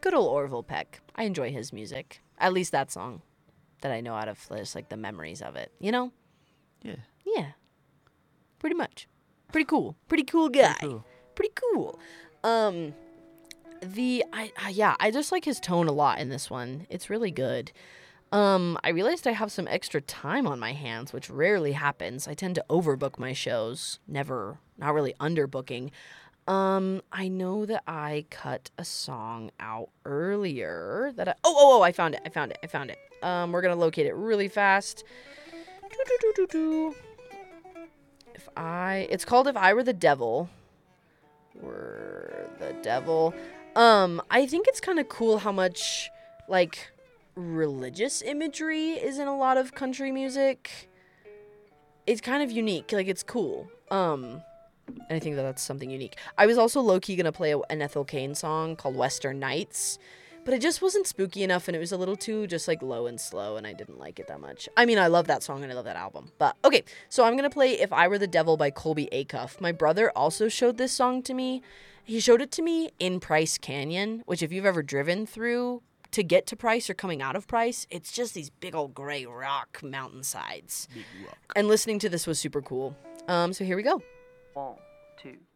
good old Orville Peck. I enjoy his music. At least that song that I know out of just like the memories of it. You know? Yeah. Yeah. Pretty much. Pretty cool. Pretty cool guy. Pretty cool. I just like his tone a lot in this one. It's really good. I realized I have some extra time on my hands, which rarely happens. I tend to overbook my shows, not really underbooking. I know that I cut a song out earlier that I found it. We're gonna locate it really fast. It's called If I Were the Devil. I think it's kind of cool how much, like, religious imagery is in a lot of country music. It's kind of unique. Like, it's cool. And I think that's something unique. I was also low-key gonna play an Ethel Cain song called Western Nights, but it just wasn't spooky enough, and it was a little too just, like, low and slow, and I didn't like it that much. I mean, I love that song, and I love that album. But, okay, so I'm gonna play If I Were the Devil by Colby Acuff. My brother also showed this song to me. He showed it to me in Price Canyon, which if you've ever driven through to get to Price or coming out of Price, it's just these big old gray rock mountainsides. Big rock. And listening to this was super cool. So here we go. 1, 2,